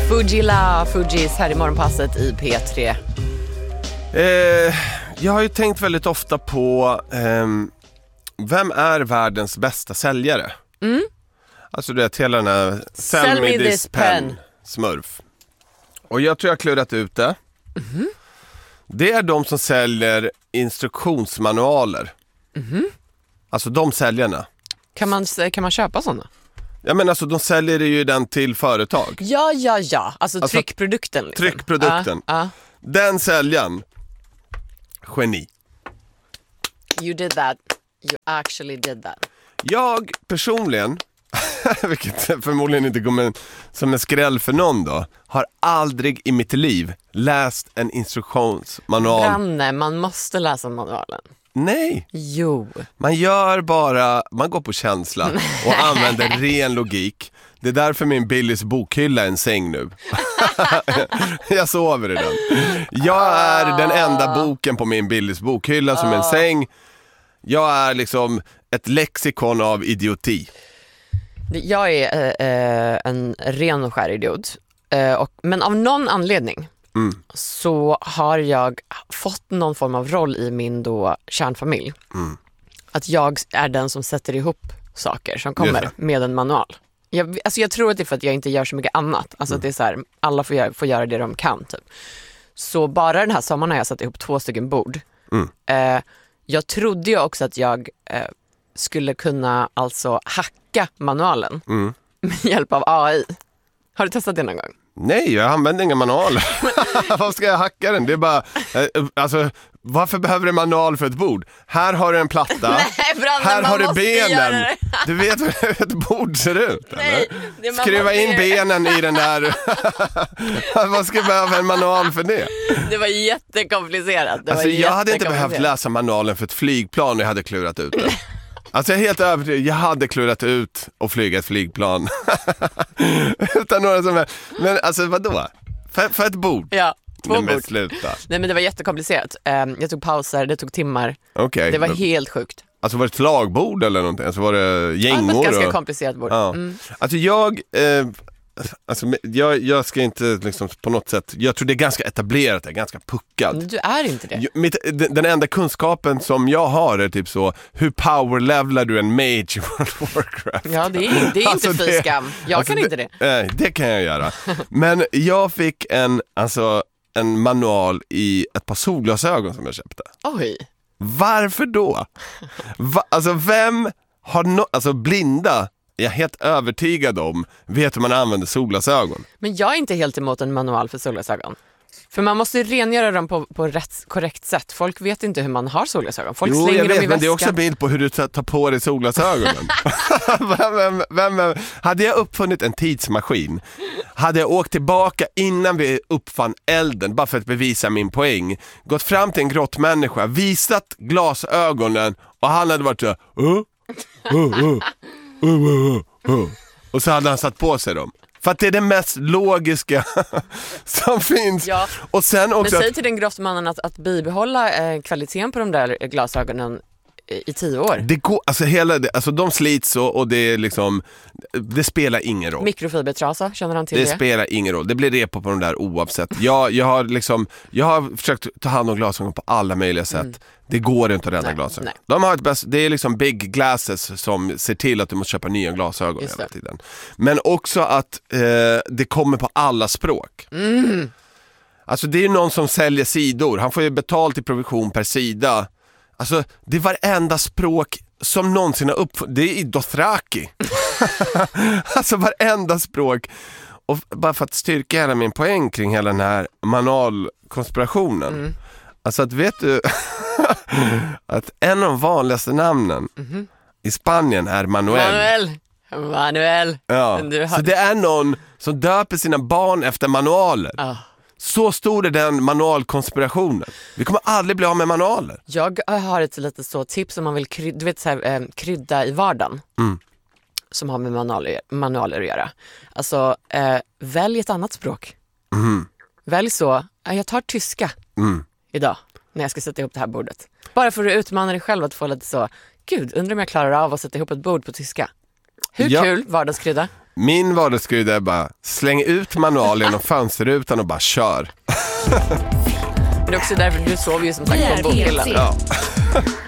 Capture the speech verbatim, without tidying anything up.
Fugila, Fugis här i morgonpasset i P tre. Eh, jag har ju tänkt väldigt ofta på eh, vem är världens bästa säljare? Mm. Alltså det är hela den här Sell, Sell me this pen, pen. Smurf. Och jag tror jag har klurat ut det. Mm-hmm. Det är de som säljer instruktionsmanualer. Mm-hmm. Alltså de säljarna. Kan man, kan man köpa sådana? Ja, men alltså de säljer ju den till företag. Ja, ja, ja. Alltså, alltså tryckprodukten. Liksom. Tryckprodukten. Uh, uh. Den säljaren. Geni. You did that. You actually did that. Jag personligen, vilket förmodligen inte kommer som en skräll för någon då, har aldrig i mitt liv läst en instruktionsmanual. Branne, man måste läsa manualen. Nej. Jo. Man gör bara, man går på känsla och använder ren logik. Det är därför min Billys bokhylla är en säng nu. Jag sover i den. Jag är den enda boken på min Billys bokhylla som en säng. Jag är liksom ett lexikon av idioti. Jag är äh, en ren och skär idiot. Äh, och, men av någon anledning mm. så har jag fått någon form av roll i min då kärnfamilj. Mm. Att jag är den som sätter ihop saker som kommer med en manual. Jag, alltså jag tror att det är för att jag inte gör så mycket annat. Alltså mm. att det är så här, alla får göra, får göra det de kan typ. Så bara den här sommaren har jag satt ihop två stycken bord. Mm. Eh, jag trodde ju också att jag eh, skulle kunna alltså hacka manualen mm. med hjälp av A I. Har du testat det någon gång? Nej, jag använder inga manualer. Vad ska jag hacka den? Det är bara, eh, alltså, varför behöver du en manual för ett bord? Här har du en platta. Nej, Branden, här har du benen. Du vet hur ett bord ser ut. Nej, det skruva in benen i den där. Vad ska jag behöva en manual för det? Det var jättekomplicerat. Det alltså, var jag hade inte behövt läsa manualen för ett flygplan när jag hade klurat ut det. Alltså jag är helt övertygad, jag hade klurat ut och flyga ett flygplan. Utan några som är, men alltså vadå? För, för ett bord? Ja, två bord. Sluta. Nej, men det var jättekomplicerat. Jag tog pauser, det tog timmar. Okay, det var men, helt sjukt. Alltså var det ett lagbord eller någonting? Alltså var det gängor? Ja, det var ett ganska och... komplicerat bord. Ja. Mm. Alltså jag... Eh... Alltså, jag, jag ska inte liksom på något sätt, jag tror det är ganska etablerat, det är ganska puckad. Du är inte det. Jag, mitt, den, den enda kunskapen som jag har är typ så, hur powerlevlar du en mage i World of Warcraft? Ja, det är, det är alltså inte fy skam. Jag alltså kan det, inte det. Nej, det kan jag göra. Men jag fick en, alltså, en manual i ett par solglasögon som jag köpte. Oj. Varför då? Va, alltså vem har no, alltså blinda, jag är helt övertygad om, vet hur man använder solglasögon. Men jag är inte helt emot en manual för solglasögon. För man måste ju rengöra dem på, på rätt, korrekt sätt. Folk vet inte hur man har solglasögon. Folk jo, slänger jag vet, dem i men väskan. det är också bild på hur du tar, tar på dig solglasögonen. vem, vem, vem, vem, hade jag uppfunnit en tidsmaskin, hade jag åkt tillbaka innan vi uppfann elden, bara för att bevisa min poäng, gått fram till en grottmänniska, visat glasögonen och han hade varit så uh, uh, uh. Uh, uh, uh, uh. Och så hade han satt på sig dem. För att det är det mest logiska som finns. Ja. Och sen också men säg att... till den grottmannen att, att bibehålla eh, kvaliteten på de där glasögonen i, i tio år. Det går, alltså hela det, alltså de slits och, och det är liksom, det spelar ingen roll. Mikrofibertrasa, känner han till det? Det spelar ingen roll, det blir repo på de där oavsett. Jag, jag har liksom, jag har försökt ta hand om glasögon på alla möjliga sätt. Mm. Det går inte att rädda glasögon. Nej. De har ett bäst, det är liksom big glasses som ser till att du måste köpa nya glasögon hela tiden. Men också att eh, det kommer på alla språk. Mm. Alltså det är ju någon som säljer sidor. Han får ju betalt i provision per sida. Alltså det är varenda språk som någonsin har uppfunnits. Det är i Dothraki. Alltså varenda språk. Och bara för att styrka hela min poäng kring hela den här manualkonspirationen. Mm. Alltså att vet du att en av de vanligaste namnen mm-hmm. i Spanien är Manuel. Manuel. Manuel. Ja. Har... Så det är någon som döper sina barn efter manualer. Ah. Så stor är den manualkonspirationen. Vi kommer aldrig bli av med manualer. Jag har ett litet så tips om man vill krydda, du vet, så här, eh, krydda i vardagen. Mm. Som har med manualer, manualer att göra. Alltså, eh, välj ett annat språk. Mm. Välj så, jag tar tyska mm. idag när jag ska sätta ihop det här bordet. Bara för att utmana dig själv att få lite så, gud, undrar om jag klarar av att sätta ihop ett bord på tyska. Hur ja. kul vardagskrydda? Min vardagsgud är bara släng ut manualen och fönsterrutan och bara kör. Det är också därför du sover ju som sagt på bokhyllan. Ja.